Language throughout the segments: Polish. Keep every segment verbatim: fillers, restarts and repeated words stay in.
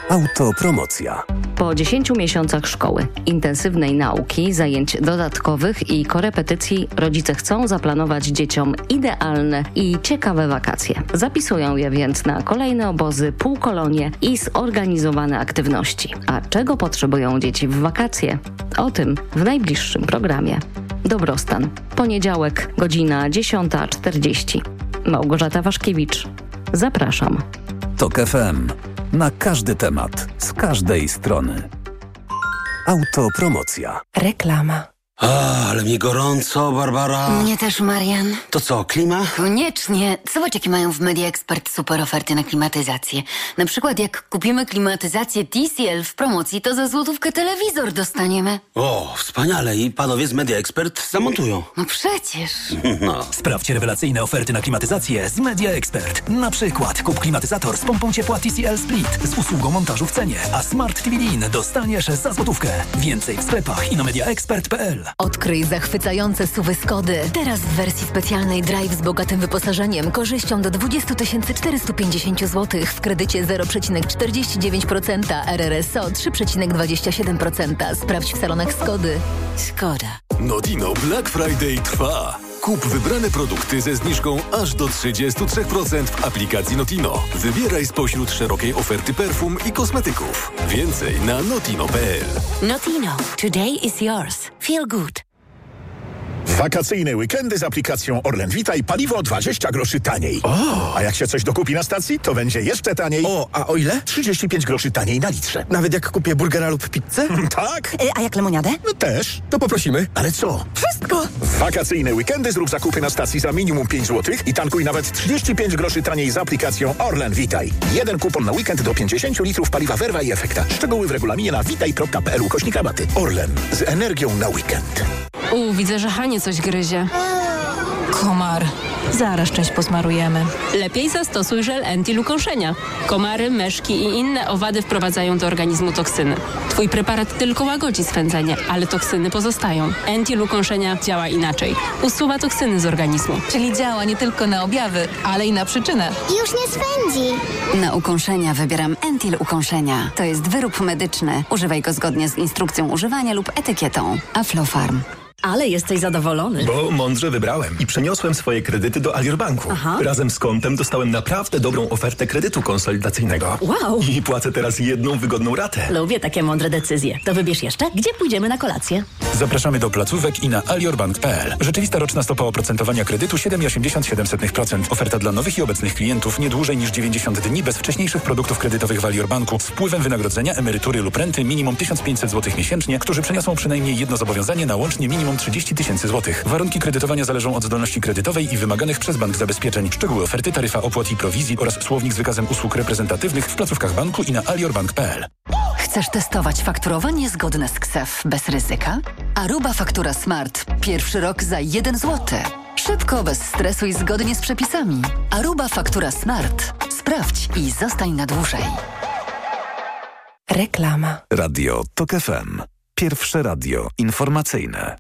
Autopromocja. Po dziesięciu miesiącach szkoły, intensywnej nauki, zajęć dodatkowych i korepetycji rodzice chcą zaplanować dzieciom idealne i ciekawe wakacje. Zapisują je więc na kolejne obozy, półkolonie i zorganizowane aktywności. A czego potrzebują dzieci w wakacje? O tym w najbliższym programie. Dobrostan. Poniedziałek, godzina dziesiąta czterdzieści. Małgorzata Waszkiewicz. Zapraszam. Tok F M. Na każdy temat, z każdej strony. Autopromocja. Reklama. A, ale mi gorąco, Barbara. Mnie też, Marian. To co, klima? Koniecznie. Zobacz, jakie mają w Media Expert super oferty na klimatyzację. Na przykład jak kupimy klimatyzację T C L w promocji, to za złotówkę telewizor dostaniemy. O, wspaniale. I panowie z Media Expert zamontują. No przecież. No. Sprawdź rewelacyjne oferty na klimatyzację z Media Expert. Na przykład kup klimatyzator z pompą ciepła T C L Split z usługą montażu w cenie, a Smart T V D I N dostaniesz za złotówkę. Więcej w sklepach i na mediaexpert kropka p l. Odkryj zachwycające suwy Skody. Teraz w wersji specjalnej Drive z bogatym wyposażeniem, korzyścią do dwadzieścia tysięcy czterysta pięćdziesiąt złotych w kredycie zero przecinek czterdzieści dziewięć procent, R R S O trzy przecinek dwadzieścia siedem procent. Sprawdź w salonach Skody. Szkoda. Notino Black Friday trwa. Kup wybrane produkty ze zniżką aż do trzydzieści trzy procent w aplikacji Notino. Wybieraj spośród szerokiej oferty perfum i kosmetyków. Więcej na notino kropka p l. Notino. Today is yours. Feel good. Wakacyjne weekendy z aplikacją Orlen Vitaj paliwo dwadzieścia groszy taniej. O! A jak się coś dokupi na stacji, to będzie jeszcze taniej. O, a o ile? trzydzieści pięć groszy taniej na litrze. Nawet jak kupię burgera lub pizzę? Tak. E, a jak lemoniadę? No też. To poprosimy. Ale co? Wszystko. W wakacyjne weekendy zrób zakupy na stacji za minimum pięć złotych i tankuj nawet trzydzieści pięć groszy taniej z aplikacją Orlen Vitaj. Jeden kupon na weekend do pięćdziesiąt litrów paliwa Verva i Efekta. Szczegóły w regulaminie na witaj kropka p l ukośnik rabaty. Orlen. Z energią na weekend. U, widzę, że Hanie coś gryzie. Komar. Zaraz część posmarujemy. Lepiej zastosuj żel Entil ukąszenia. Komary, myszki i inne owady wprowadzają do organizmu toksyny. Twój preparat tylko łagodzi swędzenie, ale toksyny pozostają. Entil ukąszenia działa inaczej. Usuwa toksyny z organizmu. Czyli działa nie tylko na objawy, ale i na przyczynę. Już nie swędzi. Na ukąszenia wybieram Entil ukąszenia. To jest wyrób medyczny. Używaj go zgodnie z instrukcją używania lub etykietą. Aflofarm. Ale jesteś zadowolony. Bo mądrze wybrałem i przeniosłem swoje kredyty do Alior Banku. Aha. Razem z kontem dostałem naprawdę dobrą ofertę kredytu konsolidacyjnego. Wow. I płacę teraz jedną wygodną ratę. Lubię takie mądre decyzje. To wybierz jeszcze, gdzie pójdziemy na kolację. Zapraszamy do placówek i na aliorbank kropka p l. Rzeczywista roczna stopa oprocentowania kredytu siedem przecinek osiemdziesiąt siedem procent. Oferta dla nowych i obecnych klientów nie dłużej niż dziewięćdziesiąt dni bez wcześniejszych produktów kredytowych w Alior Banku z wpływem wynagrodzenia, emerytury lub renty minimum tysiąc pięćset złotych miesięcznie, którzy przeniosą przynajmniej jedno zobowiązanie na łącznie minimum trzydzieści tysięcy złotych. Warunki kredytowania zależą od zdolności kredytowej i wymaganych przez bank zabezpieczeń. Szczegóły oferty, taryfa opłat i prowizji oraz słownik z wykazem usług reprezentatywnych w placówkach banku i na aliorbank kropka p l. Chcesz testować fakturowanie zgodne z K S E F bez ryzyka? Aruba Faktura Smart. Pierwszy rok za jeden złoty. Szybko, bez stresu i zgodnie z przepisami. Aruba Faktura Smart. Sprawdź i zostań na dłużej. Reklama. Radio Tok F M. Pierwsze radio informacyjne.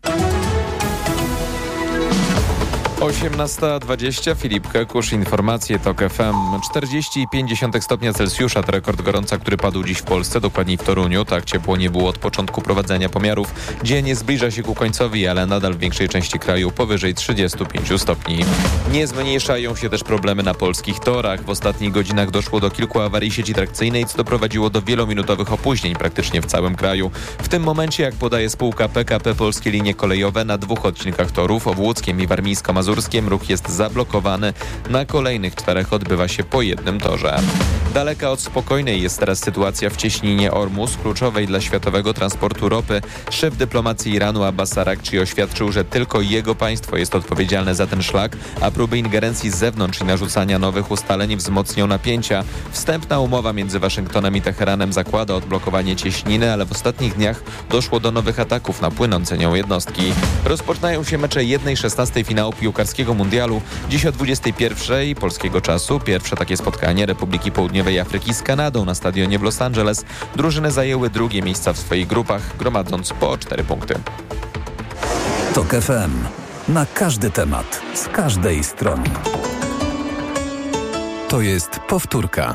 osiemnasta dwadzieścia, Filip Kekusz, informacje Tok F M. czterdzieści pięć stopnia Celsjusza to rekord gorąca, który padł dziś w Polsce, dokładniej w Toruniu. Tak ciepło nie było od początku prowadzenia pomiarów. Dzień zbliża się ku końcowi, ale nadal w większej części kraju powyżej trzydziestu pięciu stopni. Nie zmniejszają się też problemy na polskich torach. W ostatnich godzinach doszło do kilku awarii sieci trakcyjnej, co doprowadziło do wielominutowych opóźnień praktycznie w całym kraju. W tym momencie, jak podaje spółka P K P Polskie Linie Kolejowe, na dwóch odcinkach torów, o Łódzkiem i Warmińsko-Mazurskim, ruch jest zablokowany. Na kolejnych czterech odbywa się po jednym torze. Daleka od spokojnej jest teraz sytuacja w cieśninie Ormus, kluczowej dla światowego transportu ropy. Szef dyplomacji Iranu Abbas Araghchi oświadczył, że tylko jego państwo jest odpowiedzialne za ten szlak, a próby ingerencji z zewnątrz i narzucania nowych ustaleń wzmocnią napięcia. Wstępna umowa między Waszyngtonem i Teheranem zakłada odblokowanie cieśniny, ale w ostatnich dniach doszło do nowych ataków na płynące nią jednostki. Rozpoczynają się mecze jednej szesnastej finału piłkarskiego mundialu. Dziś o dwudziestej pierwszej polskiego czasu pierwsze takie spotkanie Republiki Południowej Afryki z Kanadą na stadionie w Los Angeles. Drużyny zajęły drugie miejsca w swoich grupach, gromadząc po cztery punkty. Tok F M. Na każdy temat, z każdej strony. To jest powtórka.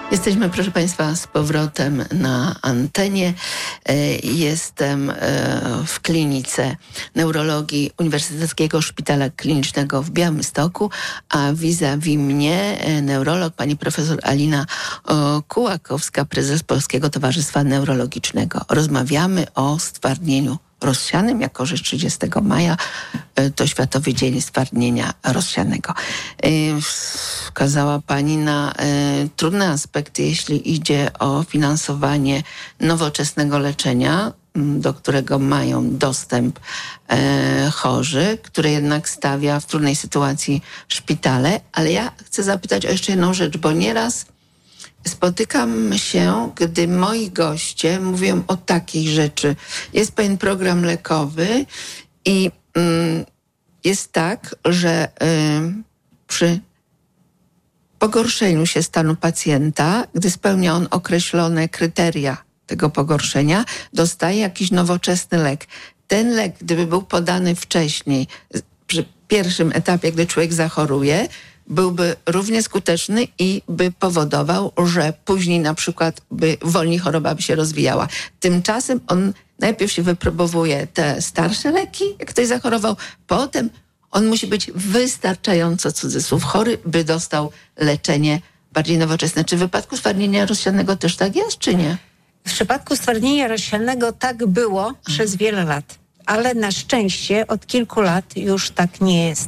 Jesteśmy, proszę Państwa, z powrotem na antenie. Jestem w klinice neurologii Uniwersyteckiego Szpitala Klinicznego w Białymstoku, a vis-a-vis mnie neurolog pani profesor Alina Kułakowska, prezes Polskiego Towarzystwa Neurologicznego. Rozmawiamy o stwardnieniu rozsianym, jako że trzydziestego maja to Światowy Dzień Stwardnienia Rozsianego. Wskazała Pani na trudne aspekty, jeśli idzie o finansowanie nowoczesnego leczenia, do którego mają dostęp chorzy, które jednak stawia w trudnej sytuacji szpitale. Ale ja chcę zapytać o jeszcze jedną rzecz, bo nieraz spotykam się, gdy moi goście mówią o takiej rzeczy. Jest pewien program lekowy i mm, jest tak, że y, przy pogorszeniu się stanu pacjenta, gdy spełnia on określone kryteria tego pogorszenia, dostaje jakiś nowoczesny lek. Ten lek, gdyby był podany wcześniej, przy pierwszym etapie, gdy człowiek zachoruje, byłby równie skuteczny i by powodował, że później na przykład by wolniej choroba by się rozwijała. Tymczasem on najpierw się wypróbowuje te starsze leki, jak ktoś zachorował, potem on musi być wystarczająco, cudzysłów, chory, by dostał leczenie bardziej nowoczesne. Czy w wypadku stwardnienia rozsianego też tak jest, czy nie? W przypadku stwardnienia rozsianego tak było hmm. przez wiele lat, ale na szczęście od kilku lat już tak nie jest.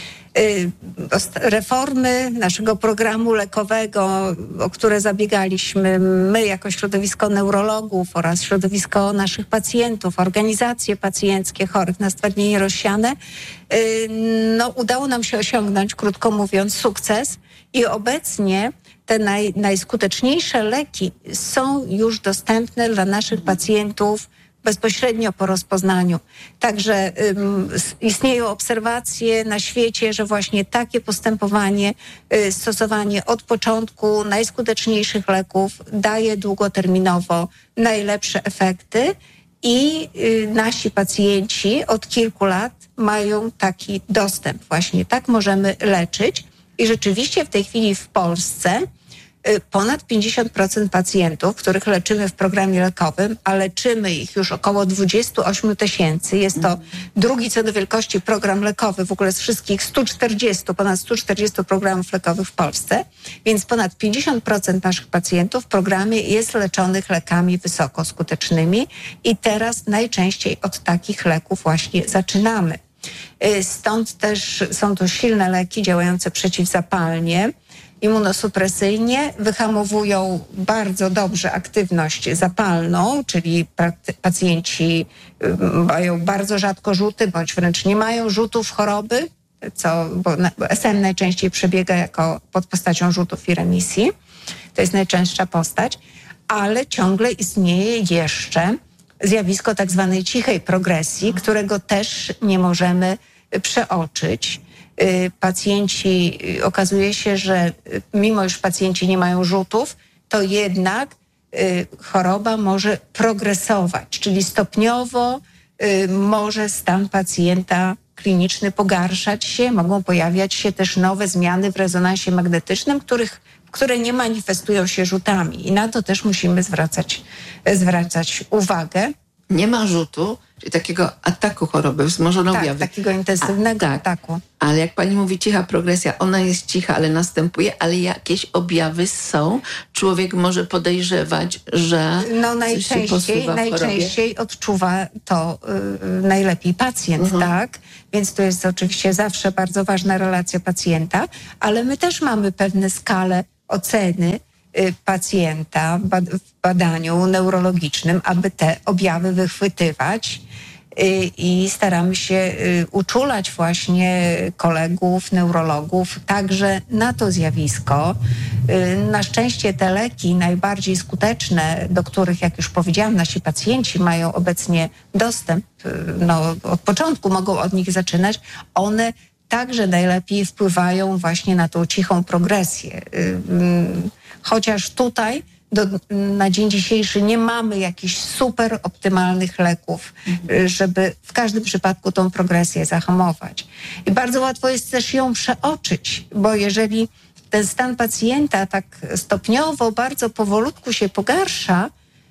Reformy naszego programu lekowego, o które zabiegaliśmy my jako środowisko neurologów oraz środowisko naszych pacjentów, organizacje pacjenckie chorych na stwardnienie rozsiane, no udało nam się osiągnąć, krótko mówiąc, sukces i obecnie te naj, najskuteczniejsze leki są już dostępne dla naszych pacjentów bezpośrednio po rozpoznaniu. Także um, istnieją obserwacje na świecie, że właśnie takie postępowanie, y, stosowanie od początku najskuteczniejszych leków daje długoterminowo najlepsze efekty i y, nasi pacjenci od kilku lat mają taki dostęp. Właśnie tak możemy leczyć i rzeczywiście w tej chwili w Polsce ponad pięćdziesiąt procent pacjentów, których leczymy w programie lekowym, a leczymy ich już około dwadzieścia osiem tysięcy. Jest to drugi co do wielkości program lekowy w ogóle z wszystkich stu czterdziestu, ponad stu czterdziestu programów lekowych w Polsce. Więc ponad pięćdziesiąt procent naszych pacjentów w programie jest leczonych lekami wysokoskutecznymi i teraz najczęściej od takich leków właśnie zaczynamy. Stąd też są to silne leki działające przeciwzapalnie, immunosupresyjnie, wyhamowują bardzo dobrze aktywność zapalną, czyli pacjenci mają bardzo rzadko rzuty, bądź wręcz nie mają rzutów choroby, co, bo S M najczęściej przebiega jako pod postacią rzutów i remisji. To jest najczęstsza postać, ale ciągle istnieje jeszcze zjawisko tak zwanej cichej progresji, którego też nie możemy przeoczyć. Pacjenci, okazuje się, że mimo iż pacjenci nie mają rzutów, to jednak choroba może progresować, czyli stopniowo może stan pacjenta kliniczny pogarszać się, mogą pojawiać się też nowe zmiany w rezonansie magnetycznym, których, które nie manifestują się rzutami i na to też musimy zwracać, zwracać uwagę. Nie ma rzutu, czyli takiego ataku choroby wzmożono-objawy. Tak, takiego intensywnego A, tak. ataku. Ale jak pani mówi cicha progresja, ona jest cicha, ale następuje, ale jakieś objawy są. Człowiek może podejrzewać, że no najczęściej, coś się posuwa w najczęściej odczuwa to y, najlepiej pacjent, mhm. tak? Więc to jest oczywiście zawsze bardzo ważna relacja pacjenta, ale my też mamy pewne skale oceny pacjenta w badaniu neurologicznym, aby te objawy wychwytywać i staramy się uczulać właśnie kolegów, neurologów także na to zjawisko. Na szczęście te leki najbardziej skuteczne, do których, jak już powiedziałam, nasi pacjenci mają obecnie dostęp, no od początku mogą od nich zaczynać, one także najlepiej wpływają właśnie na tą cichą progresję. Chociaż tutaj do, na dzień dzisiejszy nie mamy jakichś super optymalnych leków, mhm. żeby w każdym przypadku tą progresję zahamować. I bardzo łatwo jest też ją przeoczyć, bo jeżeli ten stan pacjenta tak stopniowo, bardzo powolutku się pogarsza,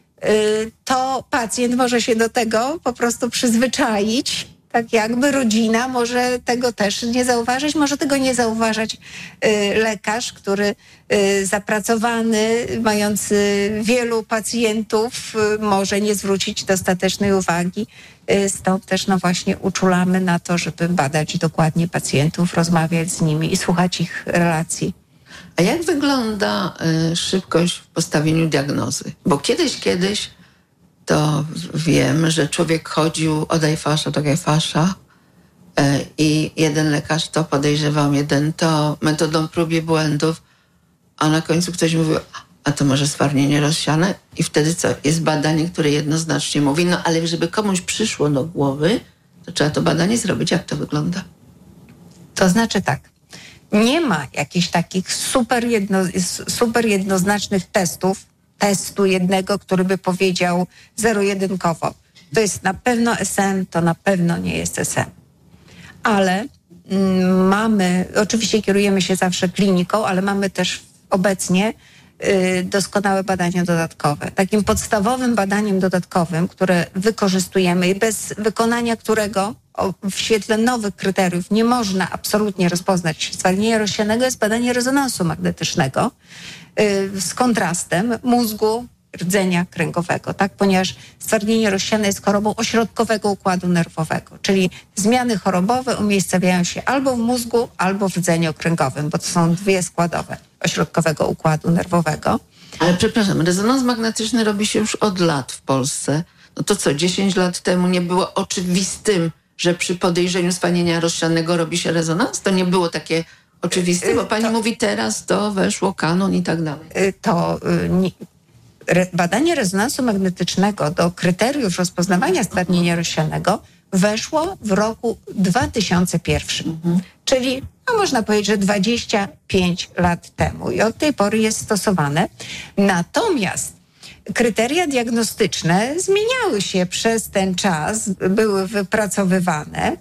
to pacjent może się do tego po prostu przyzwyczaić. Tak jakby rodzina może tego też nie zauważyć, może tego nie zauważać lekarz, który zapracowany, mający wielu pacjentów, może nie zwrócić dostatecznej uwagi. Stąd też no właśnie uczulamy na to, żeby badać dokładnie pacjentów, rozmawiać z nimi i słuchać ich relacji. A jak wygląda y, szybkość w postawieniu diagnozy? Bo kiedyś, kiedyś to wiem, że człowiek chodził od Eiffasza do Eiffasza y, i jeden lekarz to podejrzewał, jeden to metodą prób i błędów, a na końcu ktoś mówił, a to może stwardnienie rozsiane? I wtedy co? Jest badanie, które jednoznacznie mówi, no ale żeby komuś przyszło do głowy, to trzeba to badanie zrobić. Jak to wygląda? To znaczy tak. Nie ma jakichś takich super, jedno, super jednoznacznych testów, testu jednego, który by powiedział zero-jedynkowo. To jest na pewno S M, to na pewno nie jest S M. Ale mm, mamy, oczywiście kierujemy się zawsze kliniką, ale mamy też obecnie y, doskonałe badania dodatkowe. Takim podstawowym badaniem dodatkowym, które wykorzystujemy i bez wykonania którego o, w świetle nowych kryteriów nie można absolutnie rozpoznać stwardnienia rozsianego, jest badanie rezonansu magnetycznego y, z kontrastem mózgu, rdzenia kręgowego, tak? Ponieważ stwardnienie rozsiane jest chorobą ośrodkowego układu nerwowego, czyli zmiany chorobowe umiejscawiają się albo w mózgu, albo w rdzeniu kręgowym, bo to są dwie składowe ośrodkowego układu nerwowego. Ale przepraszam, rezonans magnetyczny robi się już od lat w Polsce. No to co, dziesięć lat temu nie było oczywistym, że przy podejrzeniu stwardnienia rozsianego robi się rezonans? To nie było takie oczywiste, bo pani to, mówi teraz to weszło kanon i tak dalej. To nie, re, badanie rezonansu magnetycznego do kryteriów rozpoznawania stwardnienia rozsianego weszło w roku dwa tysiące pierwszym, mhm. czyli no można powiedzieć, że dwadzieścia pięć lat temu i od tej pory jest stosowane. Natomiast kryteria diagnostyczne zmieniały się przez ten czas, były wypracowywane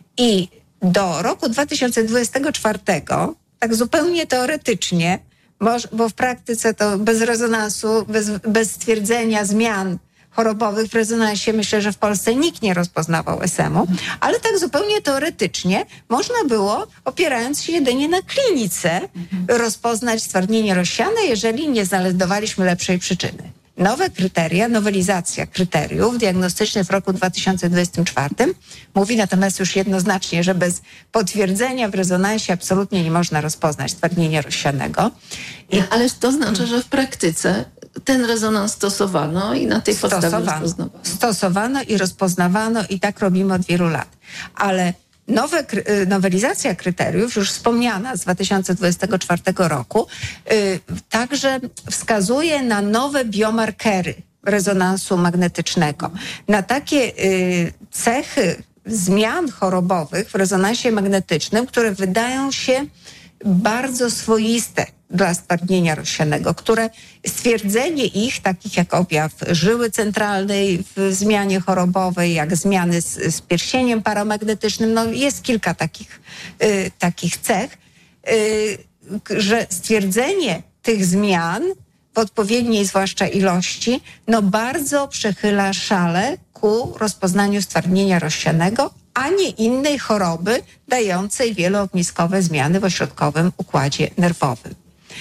i do roku dwa tysiące dwudziestego czwartego, tak zupełnie teoretycznie, bo w praktyce to bez rezonansu, bez, bez stwierdzenia zmian chorobowych w rezonansie myślę, że w Polsce nikt nie rozpoznawał S M u, ale tak zupełnie teoretycznie można było, opierając się jedynie na klinice, rozpoznać stwardnienie rozsiane, jeżeli nie znajdowaliśmy lepszej przyczyny. Nowe kryteria, nowelizacja kryteriów diagnostycznych w roku dwa tysiące dwudziestym czwartym mówi natomiast już jednoznacznie, że bez potwierdzenia w rezonansie absolutnie nie można rozpoznać stwardnienia rozsianego. I... Ale to znaczy, że w praktyce ten rezonans stosowano i na tej podstawie rozpoznawano. Stosowano i rozpoznawano i tak robimy od wielu lat. Ale Nowe, nowelizacja kryteriów, już wspomniana z dwa tysiące dwudziestego czwartego roku, yy, także wskazuje na nowe biomarkery rezonansu magnetycznego. Na takie yy, cechy zmian chorobowych w rezonansie magnetycznym, które wydają się bardzo swoiste dla stwardnienia rozsianego, które stwierdzenie ich, takich jak objaw żyły centralnej w zmianie chorobowej, jak zmiany z, z pierścieniem paramagnetycznym, no jest kilka takich, y, takich cech, y, że stwierdzenie tych zmian w odpowiedniej zwłaszcza ilości, no bardzo przechyla szale ku rozpoznaniu stwardnienia rozsianego, a nie innej choroby dającej wieloogniskowe zmiany w ośrodkowym układzie nerwowym.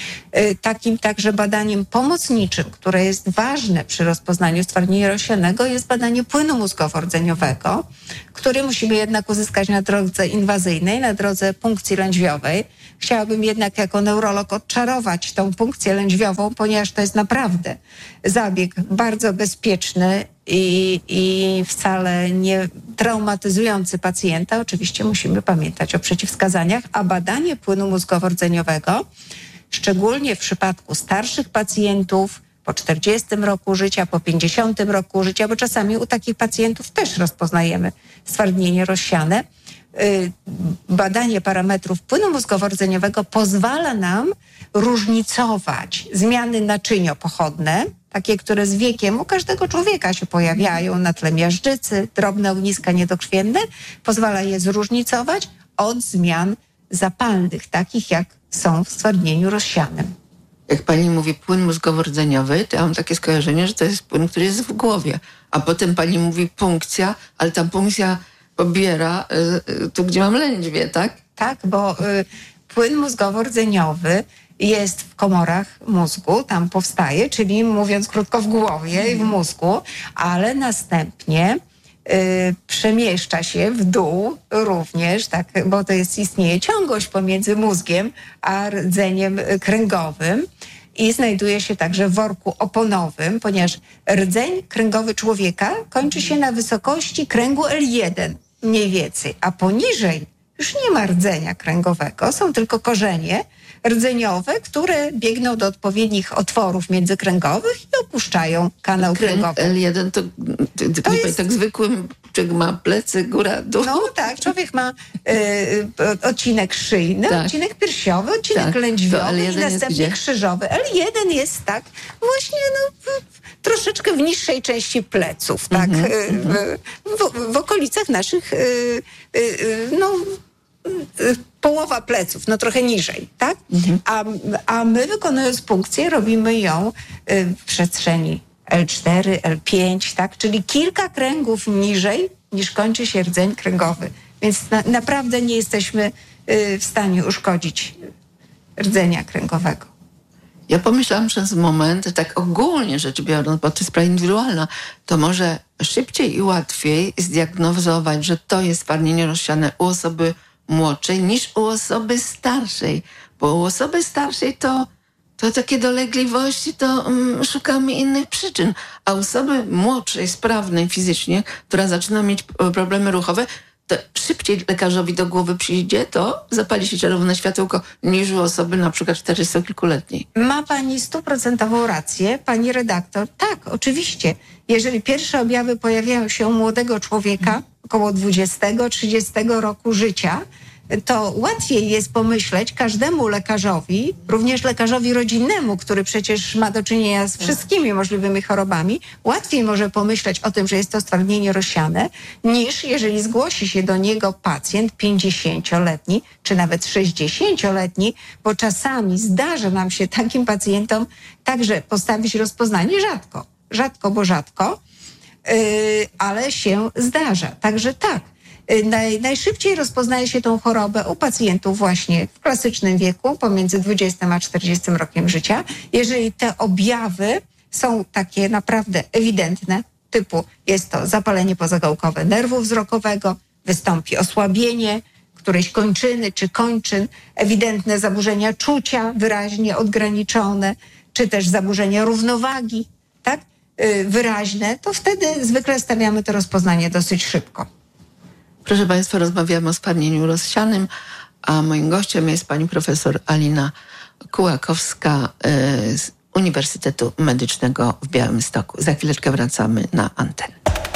Takim także badaniem pomocniczym, które jest ważne przy rozpoznaniu stwardnienia rozsianego, jest badanie płynu mózgowo-rdzeniowego, który musimy jednak uzyskać na drodze inwazyjnej, na drodze punkcji lędźwiowej. Chciałabym jednak jako neurolog odczarować tą punkcję lędźwiową, ponieważ to jest naprawdę zabieg bardzo bezpieczny i, i wcale nie traumatyzujący pacjenta. Oczywiście musimy pamiętać o przeciwwskazaniach, a badanie płynu mózgowo-rdzeniowego, szczególnie w przypadku starszych pacjentów po czterdziestym roku życia, po pięćdziesiątym roku życia, bo czasami u takich pacjentów też rozpoznajemy stwardnienie rozsiane. Badanie parametrów płynu mózgowo-rdzeniowego pozwala nam różnicować zmiany naczyniopochodne, takie, które z wiekiem u każdego człowieka się pojawiają na tle miażdżycy, drobne ogniska niedokrwienne, pozwala je zróżnicować od zmian zapalnych, takich jak są w stwardnieniu rozsianym. Jak pani mówi płyn mózgowo-rdzeniowy, to ja mam takie skojarzenie, że to jest płyn, który jest w głowie. A potem pani mówi punkcja, ale ta punkcja pobiera y, y, tu, gdzie mam lędźwie, tak? Tak, bo y, płyn mózgowo-rdzeniowy jest w komorach mózgu, tam powstaje, czyli mówiąc krótko w głowie i w mózgu, ale następnie y, przemieszcza się w dół również, tak, bo to jest, istnieje ciągłość pomiędzy mózgiem a rdzeniem kręgowym i znajduje się także w worku oponowym, ponieważ rdzeń kręgowy człowieka kończy się na wysokości kręgu L jeden mniej więcej, a poniżej już nie ma rdzenia kręgowego, są tylko korzenie rdzeniowe, które biegną do odpowiednich otworów międzykręgowych i opuszczają kanał Kręg kręgowy. L jeden to, to, to jest tak zwykłym, człowiek ma plecy, góra, dół. No tak, człowiek ma y, odcinek szyjny, tak. odcinek piersiowy, odcinek tak. lędźwiowy i następnie krzyżowy. L jeden jest tak właśnie no, w, troszeczkę w niższej części pleców, tak, mm-hmm. y, w, w okolicach naszych y, y, y, no połowa pleców, no trochę niżej, tak? Mhm. A, a my wykonując punkcję robimy ją w przestrzeni L cztery, L pięć, tak? Czyli kilka kręgów niżej niż kończy się rdzeń kręgowy. Więc na, naprawdę nie jesteśmy w stanie uszkodzić rdzenia kręgowego. Ja pomyślałam przez moment, tak ogólnie rzecz biorąc, bo to jest sprawa indywidualna, to może szybciej i łatwiej zdiagnozować, że to jest stwardnienie rozsiane u osoby młodszej niż u osoby starszej. Bo u osoby starszej to, to takie dolegliwości, to um, szukamy innych przyczyn. A u osoby młodszej, sprawnej fizycznie, która zaczyna mieć problemy ruchowe, to szybciej lekarzowi do głowy przyjdzie, to zapali się czerwone światełko niż u osoby na przykład czterdziestokilkuletniej. Ma pani stuprocentową rację, pani redaktor. Tak, oczywiście. Jeżeli pierwsze objawy pojawiają się u młodego człowieka, około dwudziestego trzydziestego roku życia, to łatwiej jest pomyśleć każdemu lekarzowi, również lekarzowi rodzinnemu, który przecież ma do czynienia z wszystkimi możliwymi chorobami, łatwiej może pomyśleć o tym, że jest to stwardnienie rozsiane, niż jeżeli zgłosi się do niego pacjent pięćdziesięcioletni, czy nawet sześćdziesięcioletni, bo czasami zdarza nam się takim pacjentom także postawić rozpoznanie rzadko. Rzadko, bo rzadko, yy, ale się zdarza. Także tak. Naj, najszybciej rozpoznaje się tą chorobę u pacjentów właśnie w klasycznym wieku, pomiędzy dwudziestym a czterdziestym rokiem życia. Jeżeli te objawy są takie naprawdę ewidentne, typu jest to zapalenie pozagałkowe nerwu wzrokowego, wystąpi osłabienie którejś kończyny czy kończyn, ewidentne zaburzenia czucia wyraźnie odgraniczone, czy też zaburzenia równowagi, tak, yy, wyraźne, to wtedy zwykle stawiamy to rozpoznanie dosyć szybko. Proszę Państwa, rozmawiamy o stwardnieniu rozsianym, a moim gościem jest pani profesor Alina Kułakowska y, z Uniwersytetu Medycznego w Białymstoku. Za chwileczkę wracamy na antenę.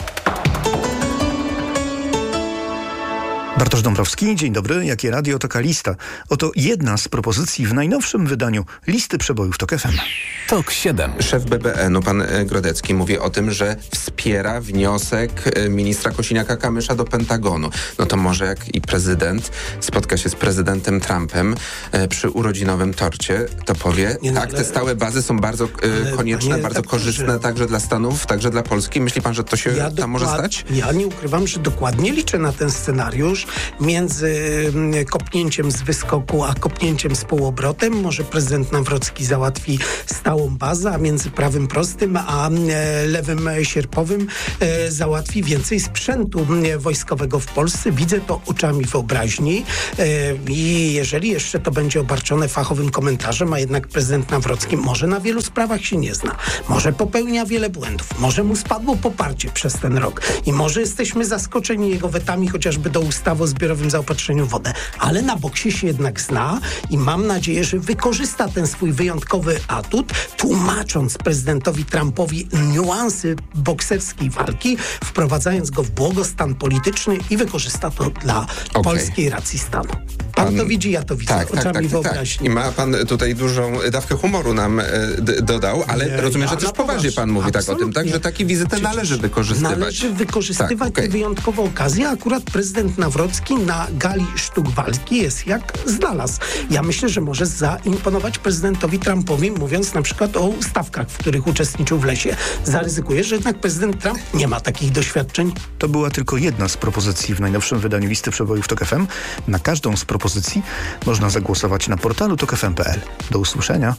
Bartosz Dąbrowski, dzień dobry. Jakie radio, taka lista. Oto jedna z propozycji w najnowszym wydaniu listy przebojów TOK F M. TOK siedem. Szef B B N-u, pan Grodecki, mówi o tym, że wspiera wniosek ministra Kosiniaka-Kamysza do Pentagonu. No to może jak i prezydent spotka się z prezydentem Trumpem e, przy urodzinowym torcie, to powie, nie, no, tak, ale, te stałe bazy są bardzo e, konieczne, panie, bardzo tak, korzystne że... także dla Stanów, także dla Polski. Myśli pan, że to się ja tam dokład... może stać? Ja nie ukrywam, że dokładnie liczę na ten scenariusz. Między kopnięciem z wyskoku a kopnięciem z półobrotem może prezydent Nawrocki załatwi stałą bazę, a między prawym prostym a lewym sierpowym załatwi więcej sprzętu wojskowego w Polsce. Widzę to oczami wyobraźni i jeżeli jeszcze to będzie obarczone fachowym komentarzem, a jednak prezydent Nawrocki może na wielu sprawach się nie zna, może popełnia wiele błędów, może mu spadło poparcie przez ten rok i może jesteśmy zaskoczeni jego wetami chociażby do ustawy o zbiorowym zaopatrzeniu w wodę, ale na boksie się jednak zna i mam nadzieję, że wykorzysta ten swój wyjątkowy atut, tłumacząc prezydentowi Trumpowi niuansy bokserskiej walki, wprowadzając go w błogostan polityczny i wykorzysta to dla okay. polskiej racji stanu. Pan, pan to widzi, ja to widzę tak, oczami tak, tak, wyobraźni. Tak. I ma pan tutaj dużą dawkę humoru nam d- dodał, ale nie, rozumiem, ja że też poważnie pan mówi tak o tym, tak, że takie wizyty należy wykorzystywać. Należy wykorzystywać tak, okay. wyjątkowo okazję. Akurat prezydent Nawrocki na gali sztuk walki jest jak znalazł. Ja myślę, że może zaimponować prezydentowi Trumpowi, mówiąc na przykład o stawkach, w których uczestniczył w lesie. Zaryzykuje, że jednak prezydent Trump nie ma takich doświadczeń. To była tylko jedna z propozycji w najnowszym wydaniu listy przebojów Tok F M. Na każdą z propozycji można zagłosować na portalu tok f m kropka p l. Do usłyszenia.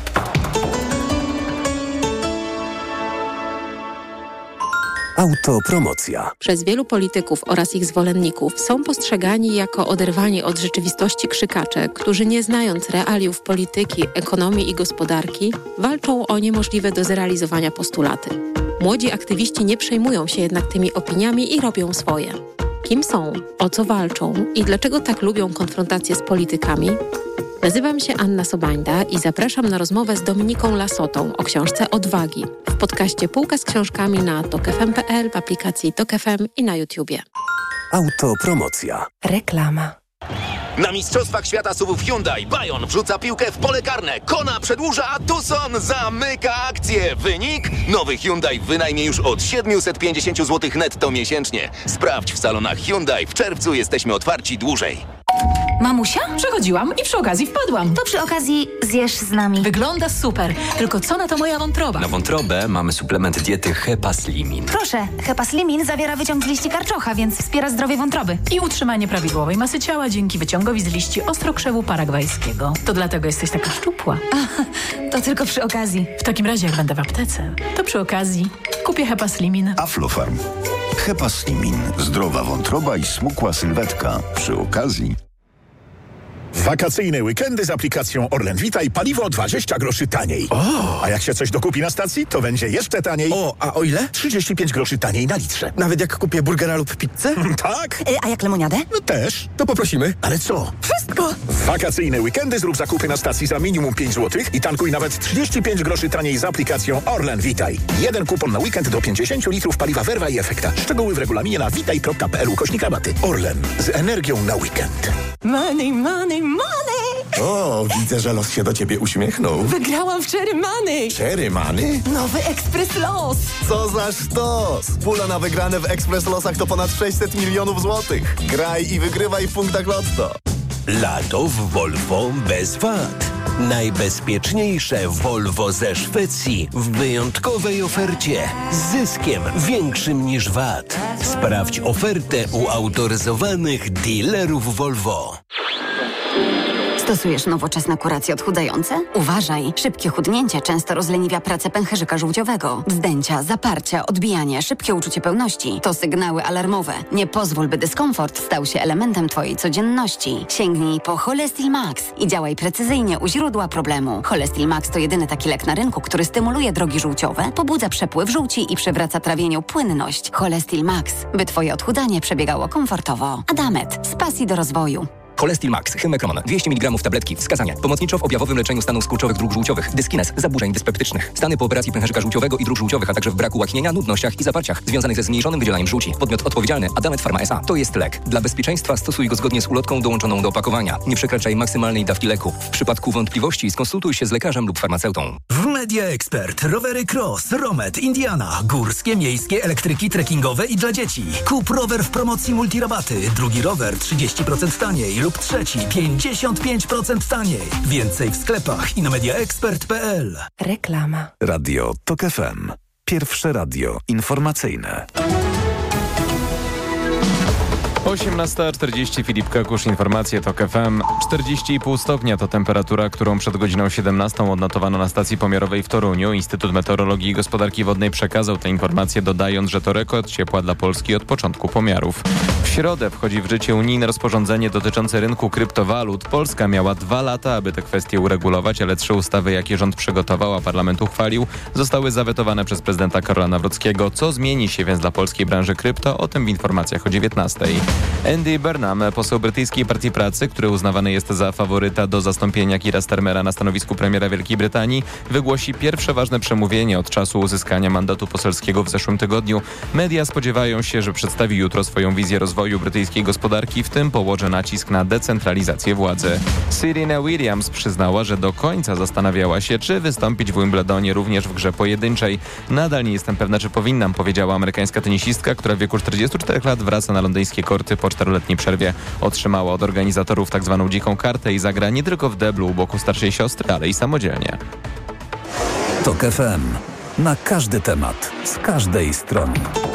Autopromocja. Przez wielu polityków oraz ich zwolenników są postrzegani jako oderwani od rzeczywistości krzykacze, którzy nie znając realiów polityki, ekonomii i gospodarki, walczą o niemożliwe do zrealizowania postulaty. Młodzi aktywiści nie przejmują się jednak tymi opiniami i robią swoje. Kim są, o co walczą i dlaczego tak lubią konfrontację z politykami? Nazywam się Anna Sobańda i zapraszam na rozmowę z Dominiką Lasotą o książce Odwagi w podcaście Półka z książkami na tok f m kropka p l, w aplikacji Tok F M i na YouTubie. Autopromocja. Reklama. Na Mistrzostwach Świata suwów Hyundai Bayon wrzuca piłkę w pole karne. Kona przedłuża, a Tucson zamyka akcję. Wynik? Nowy Hyundai w wynajmie już od siedemset pięćdziesiąt złotych netto miesięcznie. Sprawdź w salonach Hyundai. W czerwcu jesteśmy otwarci dłużej. Mamusia? Przechodziłam i przy okazji wpadłam. To przy okazji zjesz z nami. Wygląda super. Tylko co na to moja wątroba? Na wątrobę mamy suplement diety Hepaslimin. Proszę, Hepaslimin zawiera wyciąg z liści karczocha, więc wspiera zdrowie wątroby. I utrzymanie prawidłowej masy ciała dzięki wyciągowi z liści ostrokrzewu paragwajskiego. To dlatego jesteś taka szczupła. A, to tylko przy okazji. W takim razie jak będę w aptece, to przy okazji kupię Hepaslimin. Aflofarm. Hepaslimin. Zdrowa wątroba i smukła sylwetka. Przy okazji... Wakacyjne weekendy z aplikacją Orlen Witaj, paliwo dwadzieścia groszy taniej. O! A jak się coś dokupi na stacji, to będzie jeszcze taniej. O, a o ile? trzydzieści pięć groszy taniej na litrze. Nawet jak kupię burgera lub pizzę? Tak. Y, a jak lemoniadę? No też. To poprosimy. Ale co? Wszystko. W wakacyjne weekendy zrób zakupy na stacji za minimum pięć złotych i tankuj nawet trzydzieści pięć groszy taniej z aplikacją Orlen Witaj. Jeden kupon na weekend do pięćdziesiąt litrów paliwa Verva i Efekta. Szczegóły w regulaminie na witaj kropka p l ukośnik rabaty. Orlen. Z energią na weekend. Money, money, money! O, widzę, że los się do ciebie uśmiechnął. Wygrałam w Cherry Money! Cherry Money? Nowy Ekspres Los! Co za sztos! Pula na wygrane w Ekspres Losach to ponad sześćset milionów złotych. Graj i wygrywaj w punktach Lotto. Lato w Volvo bez V A T. Najbezpieczniejsze Volvo ze Szwecji w wyjątkowej ofercie z zyskiem większym niż V A T. Sprawdź ofertę u autoryzowanych dealerów Volvo. Stosujesz nowoczesne kuracje odchudzające? Uważaj! Szybkie chudnięcie często rozleniwia pracę pęcherzyka żółciowego. Wzdęcia, zaparcia, odbijanie, szybkie uczucie pełności to sygnały alarmowe. Nie pozwól, by dyskomfort stał się elementem twojej codzienności. Sięgnij po Cholestil Max i działaj precyzyjnie u źródła problemu. Cholestil Max to jedyny taki lek na rynku, który stymuluje drogi żółciowe, pobudza przepływ żółci i przywraca trawieniu płynność. Cholestil Max, by twoje odchudzanie przebiegało komfortowo. Adamet, z pasji do rozwoju. Cholestil Max, Hymekron, dwieście miligramów tabletki. Wskazania. Pomocniczo w objawowym leczeniu stanów skurczowych dróg żółciowych, dyskinez, zaburzeń dyspeptycznych. Stany po operacji pęcherzyka żółciowego i dróg żółciowych, a także w braku łaknienia, nudnościach i zaparciach związanych ze zmniejszonym wydzielaniem żółci. Podmiot odpowiedzialny Adamet Pharma S A. To jest lek. Dla bezpieczeństwa stosuj go zgodnie z ulotką dołączoną do opakowania. Nie przekraczaj maksymalnej dawki leku. W przypadku wątpliwości skonsultuj się z lekarzem lub farmaceutą. W Media Expert rowery Cross, Romet, Indiana, górskie, miejskie, elektryki, trekkingowe i dla dzieci. Kup rower w promocji multirabaty, drugi rower trzydzieści procent taniej lub trzeci pięćdziesiąt pięć procent taniej. Więcej w sklepach i na mediaexpert kropka p l. Reklama. Radio Tok F M. Pierwsze radio informacyjne. osiemnasta czterdzieści, Filip Kakusz, informacje Tok F M. czterdzieści i pół stopnia to temperatura, którą przed godziną siedemnastą odnotowano na stacji pomiarowej w Toruniu. Instytut Meteorologii i Gospodarki Wodnej przekazał te informacje, dodając, że to rekord ciepła dla Polski od początku pomiarów. W środę wchodzi w życie unijne rozporządzenie dotyczące rynku kryptowalut. Polska miała dwa lata, aby te kwestie uregulować, ale trzy ustawy, jakie rząd przygotował, a parlament uchwalił, zostały zawetowane przez prezydenta Karola Nawrockiego. Co zmieni się więc dla polskiej branży krypto? O tym w informacjach o dziewiętnastej. Andy Burnham, poseł brytyjskiej Partii Pracy, który uznawany jest za faworyta do zastąpienia Keira Starmera na stanowisku premiera Wielkiej Brytanii, wygłosi pierwsze ważne przemówienie od czasu uzyskania mandatu poselskiego w zeszłym tygodniu. Media spodziewają się, że przedstawi jutro swoją wizję rozwoju brytyjskiej gospodarki, w tym położy nacisk na decentralizację władzy. Serena Williams przyznała, że do końca zastanawiała się, czy wystąpić w Wimbledonie również w grze pojedynczej. Nadal nie jestem pewna, czy powinnam, powiedziała amerykańska tenisistka, która w wieku czterdziestu czterech lat wraca na londyńskie korty po czteroletniej przerwie. Otrzymała od organizatorów tak zwaną dziką kartę i zagra nie tylko w deblu u boku starszej siostry, ale i samodzielnie. Tok F M. Na każdy temat, z każdej strony.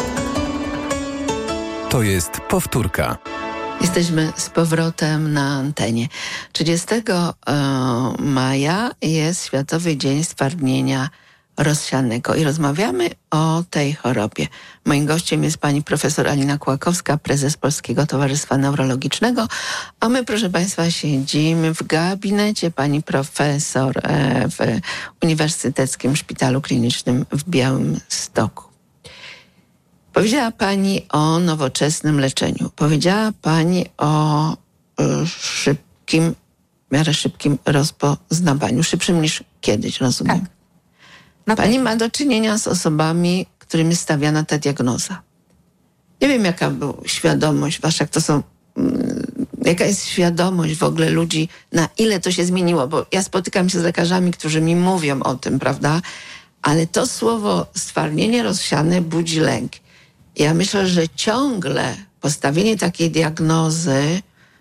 To jest powtórka. Jesteśmy z powrotem na antenie. trzydziestego maja jest Światowy Dzień Stwardnienia Rozsianego i rozmawiamy o tej chorobie. Moim gościem jest pani profesor Alina Kłakowska, prezes Polskiego Towarzystwa Neurologicznego, a my, proszę państwa, siedzimy w gabinecie pani profesor w Uniwersyteckim Szpitalu Klinicznym w Białymstoku. Powiedziała pani o nowoczesnym leczeniu. Powiedziała pani o szybkim, w miarę szybkim rozpoznawaniu, szybszym niż kiedyś, rozumiem. Tak. No pani ma do czynienia z osobami, którym jest stawiana ta diagnoza. Nie wiem, jaka była świadomość wasza, jak to są, jaka jest świadomość w ogóle ludzi, na ile to się zmieniło, bo ja spotykam się z lekarzami, którzy mi mówią o tym, prawda? Ale to słowo stwardnienie rozsiane budzi lęk. Ja myślę, że ciągle postawienie takiej diagnozy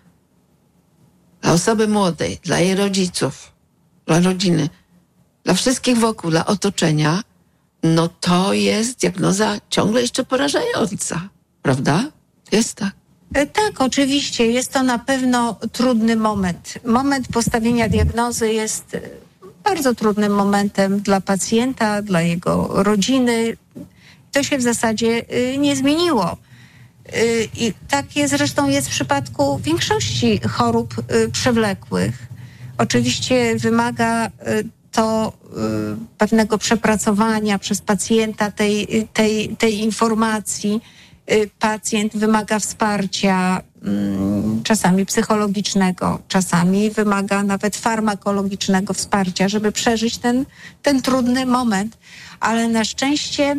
dla osoby młodej, dla jej rodziców, dla rodziny, dla wszystkich wokół, dla otoczenia, no to jest diagnoza ciągle jeszcze porażająca, prawda? Jest tak. Tak, oczywiście. Jest to na pewno trudny moment. Moment postawienia diagnozy jest bardzo trudnym momentem dla pacjenta, dla jego rodziny. To się w zasadzie nie zmieniło. I takie zresztą jest w przypadku większości chorób przewlekłych. Oczywiście wymaga to pewnego przepracowania przez pacjenta tej, tej, tej informacji. Pacjent wymaga wsparcia, czasami psychologicznego, czasami wymaga nawet farmakologicznego wsparcia, żeby przeżyć ten, ten trudny moment. Ale na szczęście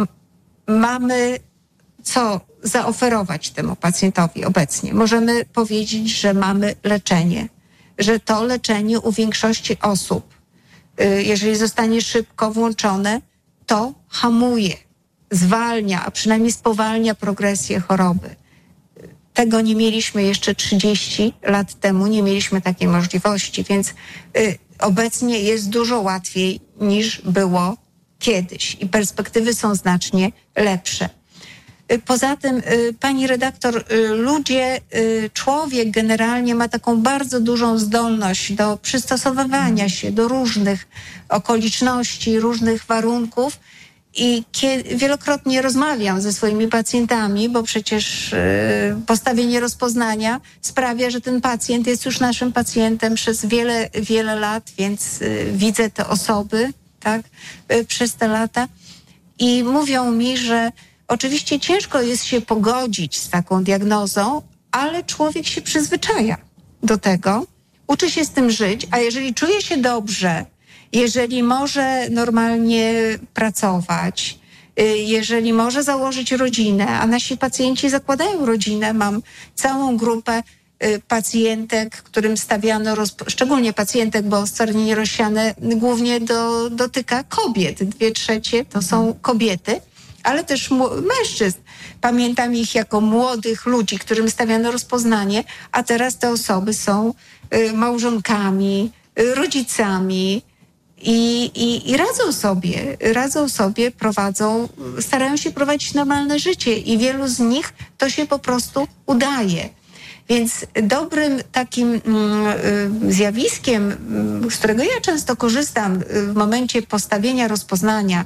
mamy co zaoferować temu pacjentowi obecnie. Możemy powiedzieć, że mamy leczenie, że to leczenie u większości osób, jeżeli zostanie szybko włączone, to hamuje, zwalnia, a przynajmniej spowalnia progresję choroby. Tego nie mieliśmy jeszcze trzydzieści lat temu, nie mieliśmy takiej możliwości, więc y, obecnie jest dużo łatwiej niż było kiedyś i perspektywy są znacznie lepsze. Poza tym, pani redaktor, ludzie, człowiek generalnie ma taką bardzo dużą zdolność do przystosowywania się do różnych okoliczności, różnych warunków i kiedy, wielokrotnie rozmawiam ze swoimi pacjentami, bo przecież postawienie rozpoznania sprawia, że ten pacjent jest już naszym pacjentem przez wiele, wiele lat, więc widzę te osoby, tak, przez te lata i mówią mi, że oczywiście ciężko jest się pogodzić z taką diagnozą, ale człowiek się przyzwyczaja do tego, uczy się z tym żyć, a jeżeli czuje się dobrze, jeżeli może normalnie pracować, jeżeli może założyć rodzinę, a nasi pacjenci zakładają rodzinę, mam całą grupę pacjentek, którym stawiano, rozpo... szczególnie pacjentek, bo stwardnienie rozsiane głównie do, dotyka kobiet. Dwie trzecie to są kobiety, ale też mężczyzn. Pamiętam ich jako młodych ludzi, którym stawiano rozpoznanie, a teraz te osoby są y, małżonkami, y, rodzicami i, i, i radzą sobie, radzą sobie, prowadzą, starają się prowadzić normalne życie i wielu z nich to się po prostu udaje. Więc dobrym takim y, zjawiskiem, y, z którego ja często korzystam y, w momencie postawienia rozpoznania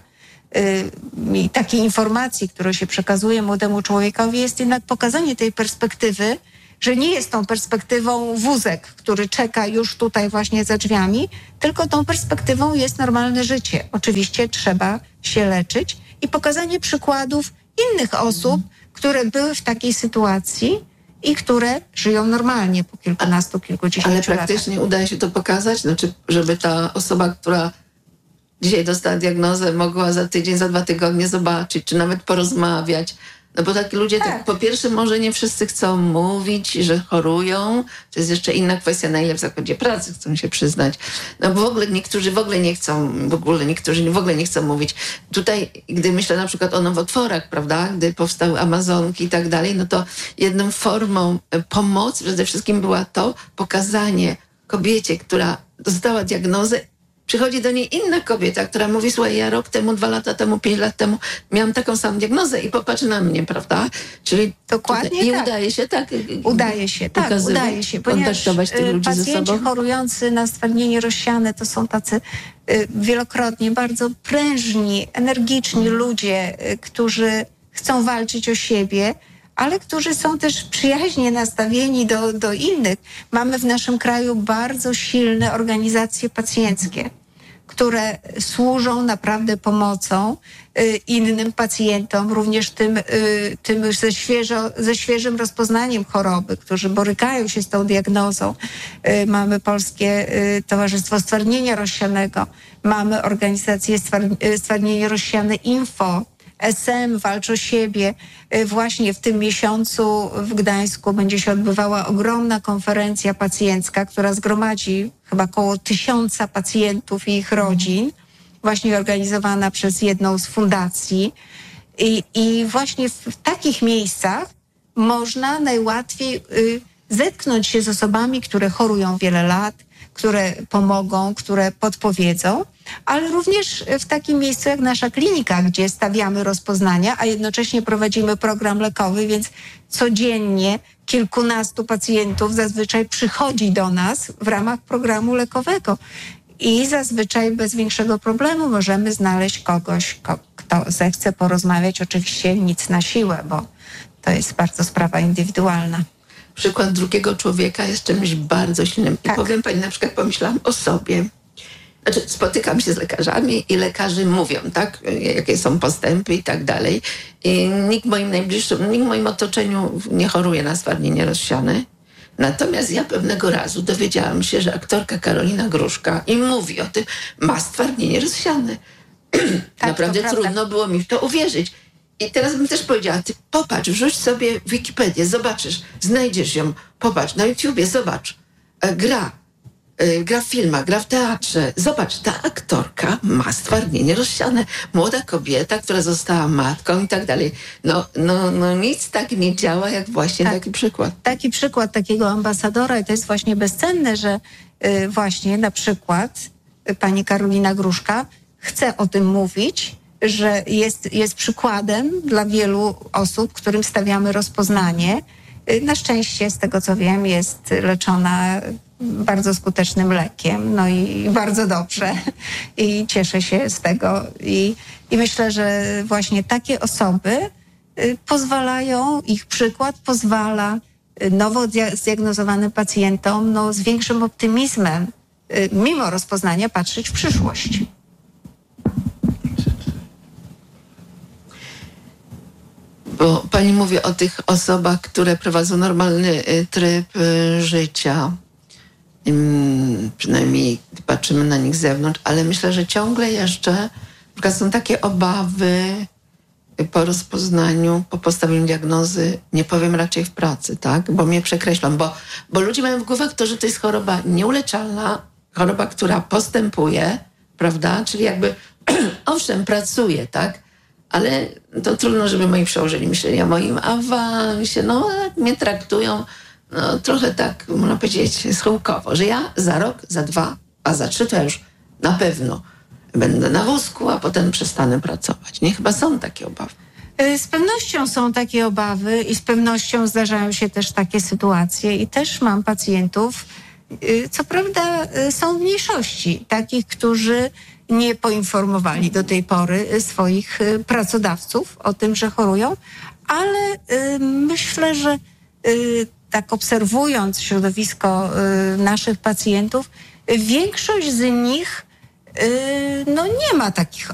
i takiej informacji, którą się przekazuje młodemu człowiekowi, jest jednak pokazanie tej perspektywy, że nie jest tą perspektywą wózek, który czeka już tutaj właśnie za drzwiami, tylko tą perspektywą jest normalne życie. Oczywiście trzeba się leczyć i pokazanie przykładów innych osób, które były w takiej sytuacji i które żyją normalnie po kilkunastu, kilkudziesięciu Ale latach. praktycznie udaje się to pokazać? Znaczy, żeby ta osoba, która dzisiaj dostała diagnozę, mogła za tydzień, za dwa tygodnie zobaczyć, czy nawet porozmawiać. No bo taki ludzie, tak. tak po pierwsze może nie wszyscy chcą mówić, że chorują. To jest jeszcze inna kwestia, na ile w zakładzie pracy chcą się przyznać. No bo w ogóle niektórzy w ogóle nie chcą, w ogóle niektórzy w ogóle nie chcą mówić. Tutaj, gdy myślę na przykład o nowotworach, prawda, gdy powstały Amazonki i tak dalej, no to jedną formą pomocy przede wszystkim była to pokazanie kobiecie, która dostała diagnozę, przychodzi do niej inna kobieta, która mówi, słuchaj, ja rok temu, dwa lata temu, pięć lat temu miałam taką samą diagnozę i popatrz na mnie, prawda? Czyli dokładnie tutaj, tak. I udaje się tak. Udaje się, tak, udaje się. Ponieważ tych ludzi pacjenci ze sobą. chorujący na stwardnienie rozsiane to są tacy y, wielokrotnie bardzo prężni, energiczni ludzie, y, którzy chcą walczyć o siebie, ale którzy są też przyjaźnie nastawieni do, do innych. Mamy w naszym kraju bardzo silne organizacje pacjenckie, które służą naprawdę pomocą y, innym pacjentom, również tym, y, tym ze, świeżo, ze świeżym rozpoznaniem choroby, którzy borykają się z tą diagnozą. Y, mamy Polskie y, Towarzystwo Stwardnienia Rozsianego, mamy organizację Stwar- Stwardnienie Rozsiane Info, S M, Walcz o siebie. Właśnie w tym miesiącu w Gdańsku będzie się odbywała ogromna konferencja pacjencka, która zgromadzi chyba około tysiąca pacjentów i ich rodzin, właśnie organizowana przez jedną z fundacji. I, i właśnie w takich miejscach można najłatwiej y, zetknąć się z osobami, które chorują wiele lat, które pomogą, które podpowiedzą, ale również w takim miejscu jak nasza klinika, gdzie stawiamy rozpoznania, a jednocześnie prowadzimy program lekowy, więc codziennie kilkunastu pacjentów zazwyczaj przychodzi do nas w ramach programu lekowego i zazwyczaj bez większego problemu możemy znaleźć kogoś, kto zechce porozmawiać. Oczywiście nic na siłę, bo to jest bardzo sprawa indywidualna. Przykład drugiego człowieka jest czymś bardzo silnym. I tak. powiem pani, na przykład pomyślałam o sobie. Znaczy, spotykam się z lekarzami i lekarze mówią, tak, jakie są postępy i tak dalej. I nikt w moim najbliższym, nikt w moim otoczeniu nie choruje na stwardnienie rozsiane. Natomiast ja pewnego razu dowiedziałam się, że aktorka Karolina Gruszka i mówi o tym, ma stwardnienie rozsiane. Tak, naprawdę trudno było mi w to uwierzyć. I teraz bym też powiedziała, ty popatrz, wrzuć sobie w Wikipedię, zobaczysz, znajdziesz ją, popatrz, na YouTubie, zobacz, e, gra, e, gra w filmach, gra w teatrze, zobacz, ta aktorka ma stwardnienie rozsiane, młoda kobieta, która została matką i tak dalej. No, no, no nic tak nie działa, jak właśnie tak, taki przykład. Taki przykład takiego ambasadora i to jest właśnie bezcenne, że y, właśnie na przykład y, pani Karolina Gruszka chce o tym mówić, że jest, jest przykładem dla wielu osób, którym stawiamy rozpoznanie. Na szczęście, z tego co wiem, jest leczona bardzo skutecznym lekiem, no i bardzo dobrze i cieszę się z tego i, i myślę, że właśnie takie osoby pozwalają, ich przykład pozwala nowo zdiagnozowanym pacjentom no, z większym optymizmem, mimo rozpoznania, patrzeć w przyszłość. Bo pani mówi o tych osobach, które prowadzą normalny tryb życia. Przynajmniej patrzymy na nich z zewnątrz, ale myślę, że ciągle jeszcze na przykład są takie obawy po rozpoznaniu, po postawieniu diagnozy, nie powiem raczej w pracy, tak? Bo mnie przekreślą, bo, bo ludzie mają w głowach to, że to jest choroba nieuleczalna, choroba, która postępuje, prawda? Czyli jakby owszem, pracuje, tak? Ale to trudno, żeby moi przełożyli myśleli o moim awansie. No, mnie traktują no, trochę tak, można powiedzieć, schyłkowo, że ja za rok, za dwa, a za trzy to ja już na pewno będę na wózku, a potem przestanę pracować. Nie, chyba są takie obawy. Z pewnością są takie obawy i z pewnością zdarzają się też takie sytuacje i też mam pacjentów, co prawda są w mniejszości, takich, którzy nie poinformowali do tej pory swoich pracodawców o tym, że chorują, ale y, myślę, że y, tak obserwując środowisko y, naszych pacjentów, większość z nich y, no nie ma takich